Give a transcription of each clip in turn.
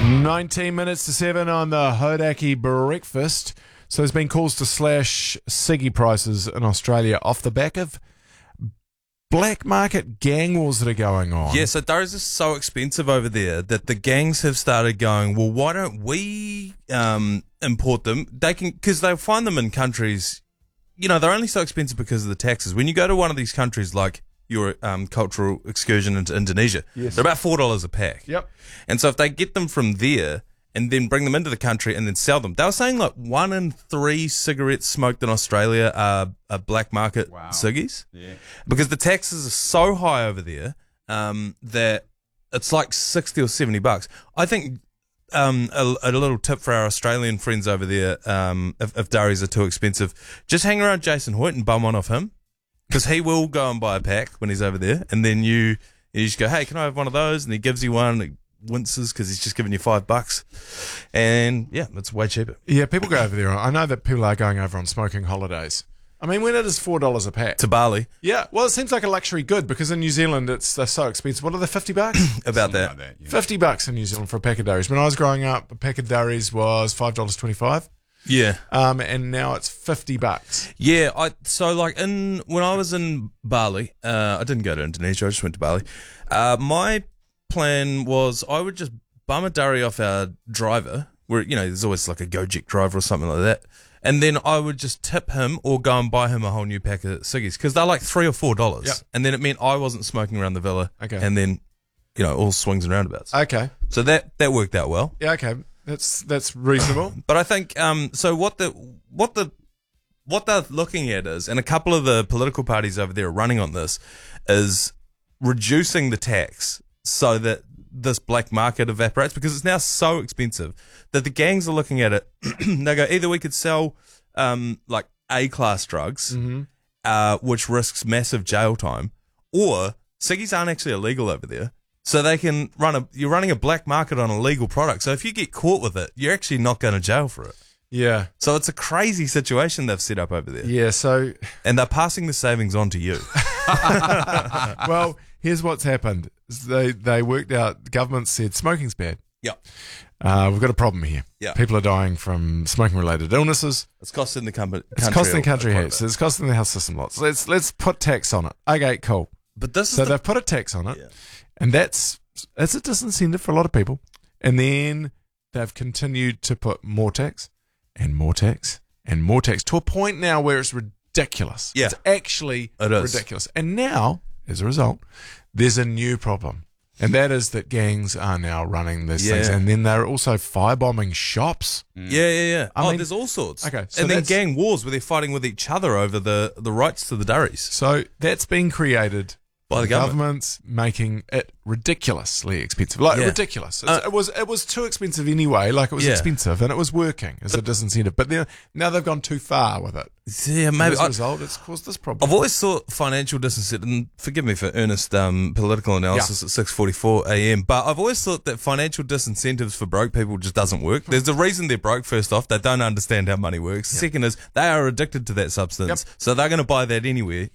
19 minutes to 7 on the Hodaki Breakfast. So there's been calls to slash ciggy prices in Australia off the back of black market gang wars that are going on. Yeah, so those are so expensive over there that the gangs have started going, well, why don't we import them? They can, because they'll find them in countries, you know, they're only so expensive because of the taxes. When you go to one of these countries like your cultural excursion into Indonesia, Yes. they're about $4 a pack. Yep. And so if they get them from there and then bring them into the country and then sell them, they were saying like 1 in 3 cigarettes smoked in Australia are black market ciggies. Yeah. Because the taxes are so high over there that it's like $60 or $70. I think a little tip for our Australian friends over there, if durries are too expensive, just hang around Jason Hoyt and bum one off him, because he will go and buy a pack when he's over there, and then you just go, hey, can I have one of those? And he gives you one. He winces because he's just giving you $5, and yeah, it's way cheaper. Yeah, people go over there. I know that people are going over on smoking holidays. I mean, when it is $4 a pack. To Bali, Yeah, well, it seems like a luxury good because in New Zealand they're so expensive. What are they, $50? about that. Like that, yeah. $50 in New Zealand for a pack of durries. When I was growing up, a pack of durries was $5.25. Yeah. And now it's $50. Yeah, when I was in Bali, I didn't go to Indonesia, I just went to Bali. My plan was I would just bum a durry off our driver, where, you know, there's always like a Gojek driver or something like that, and then I would just tip him or go and buy him a whole new pack of ciggies, because they're like $3 or $4, Yep. and then it meant I wasn't smoking around the villa, Okay. and then, you know, all swings and roundabouts. Okay. So that worked out well. Yeah, okay. That's reasonable. But I think so what they're looking at is, and a couple of the political parties over there are running on this, is reducing the tax so that this black market evaporates, because it's now so expensive that the gangs are looking at it. They go, either we could sell like A-class drugs, which risks massive jail time, or ciggies aren't actually illegal over there. So they can you're running a black market on a legal product. So if you get caught with it, you're actually not going to jail for it. Yeah. So it's a crazy situation they've set up over there. Yeah, so, And they're passing the savings on to you. well, here's what's happened. They worked out, the government said smoking's bad. Yeah. We've got a problem here. Yeah. People are dying from smoking-related illnesses. It's costing the country. It's costing the country quite a heaps. bit. It's costing the health system lots. Let's put tax on it. Okay, cool. But this is So they've put a tax on it, Yeah. and it's a disincentive for a lot of people. And then they've continued to put more tax and more tax and more tax to a point now where it's ridiculous. Yeah. It's actually It is. ridiculous. And now, as a result, there's a new problem. And that is that gangs are now running these things. Yeah. And then they're also firebombing shops. Yeah. I mean- There's all sorts. Okay, so and then that's- gang wars where they're fighting with each other over the rights to the durries So that's been created by the government. government's making it ridiculously expensive. Like, Yeah. ridiculous. It was too expensive anyway. Like, it was Yeah. expensive and it was working as a disincentive. But now they've gone too far with it. Yeah, And maybe. as a result, it's caused this problem. I've always thought financial disincentive, and forgive me for earnest political analysis at 6:44 a.m., but I've always thought that financial disincentives for broke people just doesn't work. There's a reason they're broke, first off. They don't understand how money works. The second is they are addicted to that substance, so they're going to buy that anyway.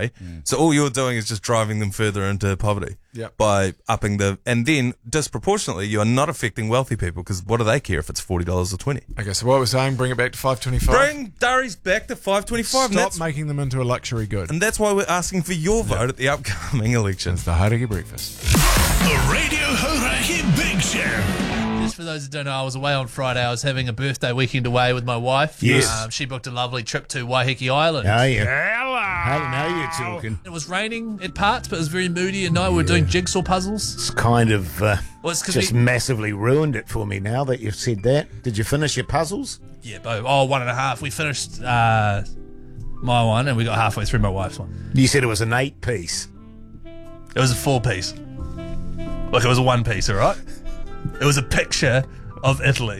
So all you're doing is just driving them further into poverty Yep. by upping and then disproportionately, you are not affecting wealthy people, because what do they care if it's $40 or $20? Okay, so what we're saying, bring it back to $5.25. Bring durries back to $5.25. Stop making them into a luxury good. And that's why we're asking for your vote at the upcoming elections. It's the Hauraki Breakfast. The Radio Hauraki Big Show. Just for those who don't know, I was away on Friday. I was having a birthday weekend away with my wife. Yes. She booked a lovely trip to Waiheke Island. Oh, yeah. Hello. Now you're talking. It was raining at parts, but it was very moody at night. We were doing jigsaw puzzles. It's kind of Well, it's 'cause just we- massively ruined it for me now that you've said that. Did you finish your puzzles? Yeah, one and a half. We finished my one, and we got halfway through my wife's one. You said it was an 8-piece. It was a 4-piece. Look, it was a 1-piece, all right? It was a picture of Italy.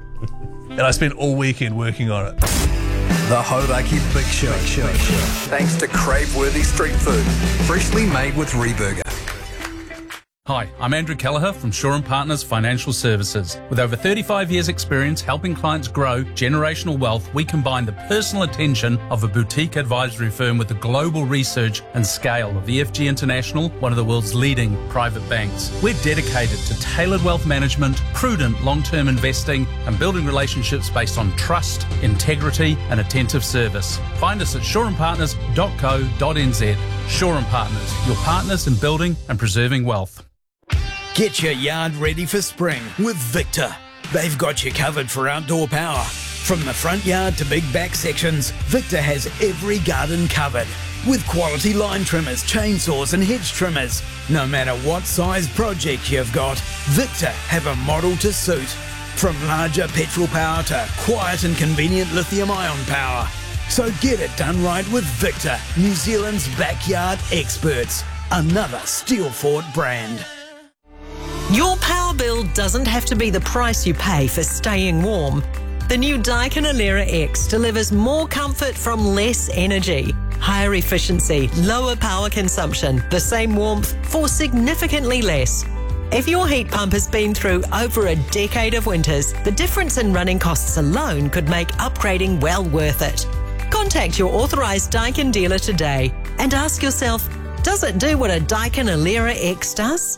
And I spent all weekend working on it. The Hauraki Big Show. Thanks to crave-worthy street food, freshly made with Reburger. Hi, I'm Andrew Kelleher from Shaw & Partners Financial Services. With over 35 years' experience helping clients grow generational wealth, we combine the personal attention of a boutique advisory firm with the global research and scale of EFG International, one of the world's leading private banks. We're dedicated to tailored wealth management, prudent long-term investing, and building relationships based on trust, integrity, and attentive service. Find us at shawandpartners.co.nz. Shaw & Partners, your partners in building and preserving wealth. Get your yard ready for spring with Victor. They've got you covered for outdoor power. From the front yard to big back sections, Victor has every garden covered. With quality line trimmers, chainsaws and hedge trimmers. No matter what size project you've got, Victor have a model to suit. From larger petrol power to quiet and convenient lithium-ion power. So get it done right with Victor, New Zealand's backyard experts. Another Steelfort brand. Your power bill doesn't have to be the price you pay for staying warm. The new Daikin Alera X delivers more comfort from less energy, higher efficiency, lower power consumption, the same warmth for significantly less. If your heat pump has been through over a decade of winters, the difference in running costs alone could make upgrading well worth it. Contact your authorised Daikin dealer today and ask yourself, does it do what a Daikin Alera X does?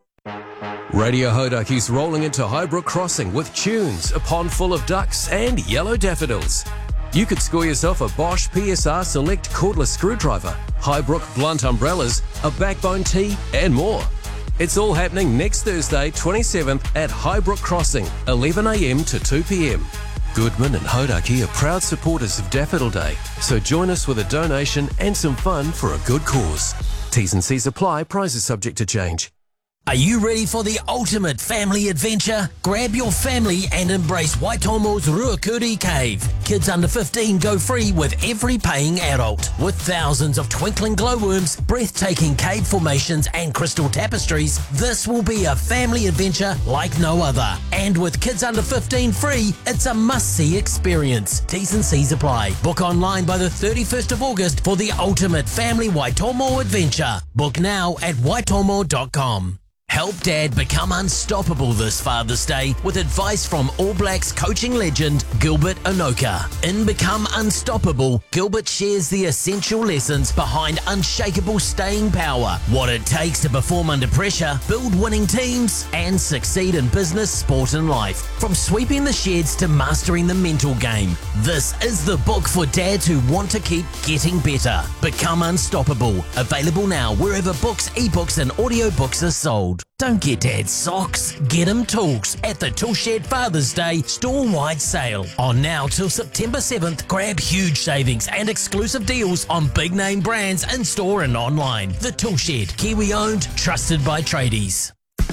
Radio Hodaki's rolling into Highbrook Crossing with tunes, a pond full of ducks and yellow daffodils. You could score yourself a Bosch PSR Select cordless screwdriver, Highbrook blunt umbrellas, a backbone tee and more. It's all happening next Thursday, 27th at Highbrook Crossing, 11 a.m. to 2 p.m. Goodman and Hodaki are proud supporters of Daffodil Day, so join us with a donation and some fun for a good cause. T's and C's apply, prizes subject to change. Are you ready for the ultimate family adventure? Grab your family and embrace Waitomo's Ruakuri Cave. Kids under 15 go free with every paying adult. With thousands of twinkling glowworms, breathtaking cave formations and crystal tapestries, this will be a family adventure like no other. And with kids under 15 free, it's a must-see experience. T's and C's apply. Book online by the 31st of August for the ultimate family Waitomo adventure. Book now at waitomo.com. Help Dad become unstoppable this Father's Day with advice from All Blacks coaching legend Gilbert Enoka. In Become Unstoppable, Gilbert shares the essential lessons behind unshakable staying power, what it takes to perform under pressure, build winning teams, and succeed in business, sport, and life. From sweeping the sheds to mastering the mental game, this is the book for dads who want to keep getting better. Become Unstoppable. Available now wherever books, ebooks, and audiobooks are sold. Don't get Dad socks, get him tools at the Toolshed Father's Day store-wide sale. On now till September 7th, grab huge savings and exclusive deals on big name brands in store and online. The Toolshed, Kiwi-owned, trusted by tradies.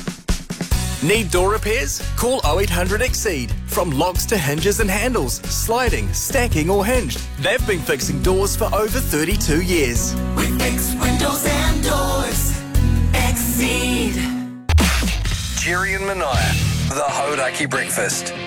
Need door repairs? Call 0800 Exceed. From locks to hinges and handles, sliding, stacking or hinged, they've been fixing doors for over 32 years. We fix windows and doors. Exceed. Jerry and Mania, the Hodaki Breakfast.